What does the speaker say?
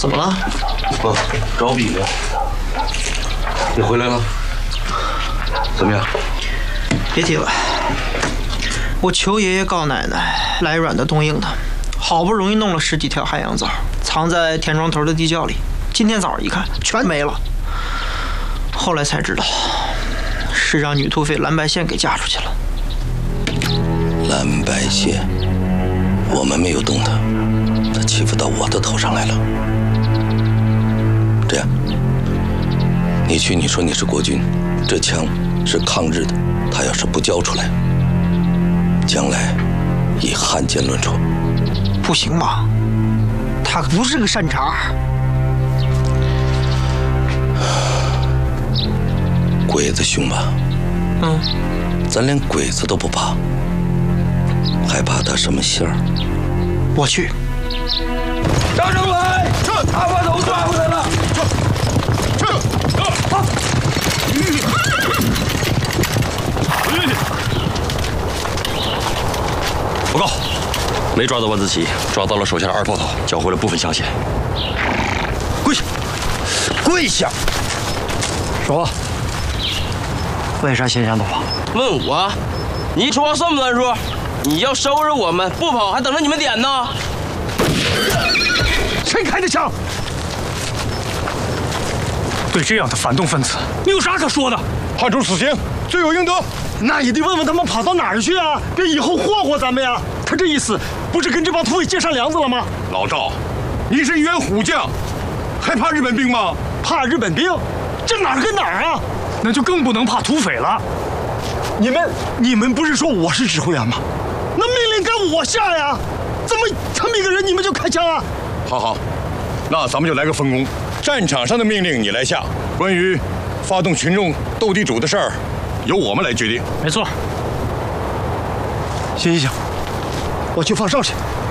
怎么了？ 哦，找笔呢。你回来了？怎么样？ 别提了，我求爷爷告奶奶，来软的动硬的，好不容易弄了10几条海洋枣，藏在田庄头的地窖里。今天早上一看，全没了。后来才知道，是让女土匪蓝白线给嫁出去了。 蓝白线，我们没有动他，他欺负到我的头上来了。这样，你去，你说你是国军，这枪是抗日的，他要是不交出来，将来以汉奸论处。 不行吧？他可不是个善茬。 鬼子凶吧？咱连鬼子都不怕，还怕他什么馅儿？ 我去。 张政委，他把头抓回来了。 报告，没抓到万字旗，抓到了手下的2炮头，缴回了部分枪械。 跪下，跪下！ 说，为啥先想走啊？ 问我？你说话算不算数？你要收拾我们，不跑还等着你们点呢？ 谁开的枪？对这样的反动分子，你有啥可说的？ 判处死刑，罪有应得。 那也得问问他们跑到哪儿去啊！别以后祸祸咱们呀！他这意思不是跟这帮土匪结上梁子了吗？ 老赵，你是一员虎将，还怕日本兵吗？ 怕日本兵？这哪儿跟哪儿啊？那就更不能怕土匪了。你们不是说我是指挥员吗？那命令该我下呀！怎么这么一个人你们就开枪啊？ 好，那咱们就来个分工。战场上的命令你来下，关于发动群众斗地主的事儿，由我们来决定。 没错。行，我去放哨去。